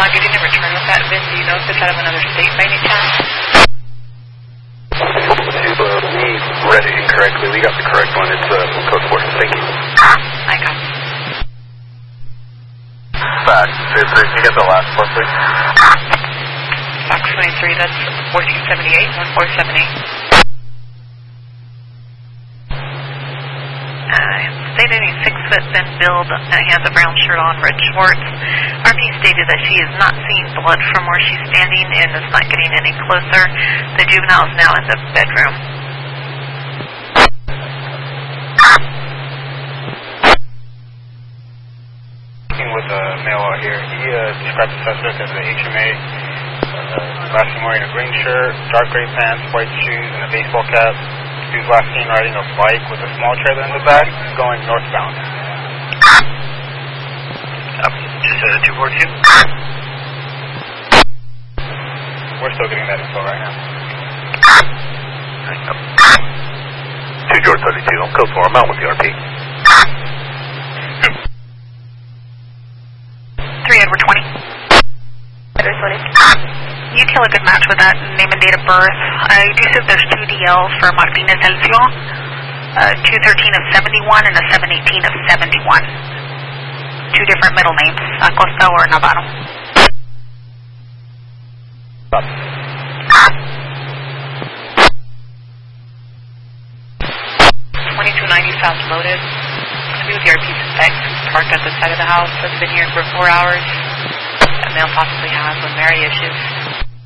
not getting a return with that VIN. Do you know if it's out of another state by any chance? To me, read it incorrectly. We got the correct one. It's code 4. Thank you. I got it. Fax 23, can you get the last one, please? Fox 23, that's 1478, 1478. Stated a 6-foot thin build and he has a brown shirt on, red shorts. RP stated that she is not seeing blood from where she's standing and is not getting any closer. The juvenile is now in the bedroom. Speaking with a male out here, he described the suspect as an HMA. Last seen wearing a green shirt, dark gray pants, white shoes, and a baseball cap. He was last seen riding a bike with a small trailer in the back, going northbound. Just 242. We're still getting that info right now. 2 George 32, I'm code 4, I'm out with the RP. 3 Edward 20. Edward 20. You tell a good match with that name and date of birth. I do see there's 2 DLs for Martinez Elcio, 213 of 71 and a 718 of 71. 2 different middle names, Acosta or Navarro. 2290 South Loaded. It's going to be with the RP suspect parked at the side of the house. Has been here for 4 hours. A male possibly has with Mary issues.